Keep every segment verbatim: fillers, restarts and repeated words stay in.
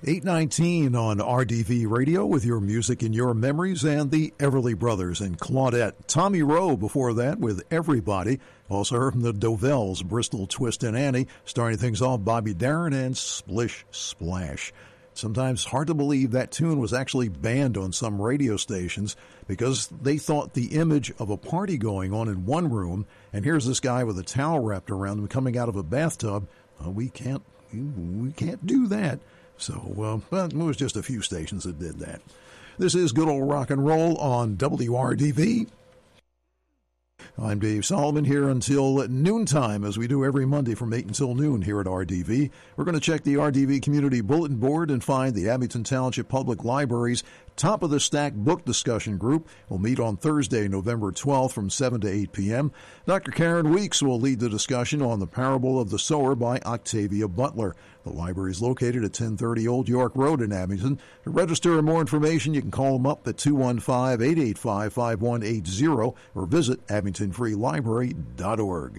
eight nineteen on R D V Radio with your music and your memories, and the Everly Brothers and Claudette. Tommy Rowe before that with Everybody. Also heard from the Dovells, Bristol Twist and Annie. Starting things off, Bobby Darin and Splish Splash. Sometimes hard to believe that tune was actually banned on some radio stations because they thought the image of a party going on in one room, and here's this guy with a towel wrapped around him coming out of a bathtub. Uh, we can't, we can't do that. So, uh, well, it was just a few stations that did that. This is good old rock and roll on W R D V. I'm Dave Solomon here until noontime, as we do every Monday from eight until noon here at R D V. We're going to check the R D V Community Bulletin Board and find the Abington Township Public Library's Top of the Stack Book Discussion Group. We'll meet on Thursday, November twelfth from seven to eight p.m. Doctor Karen Weeks will lead the discussion on The Parable of the Sower by Octavia Butler. The library is located at ten thirty Old York Road in Abington. To register or more information, you can call them up at two one five, eight eight five, five one eight zero or visit abington free library dot org.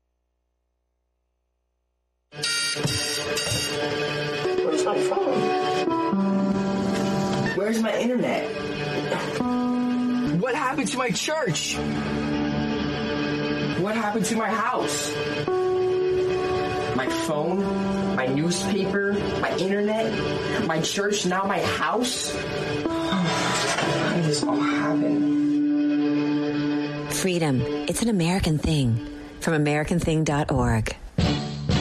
Where's my phone? Where's my internet? What happened to my church? What happened to my house? My phone, my newspaper, my internet, my church, now my house? How did this all happen? Freedom. It's an American thing. From American Thing dot org.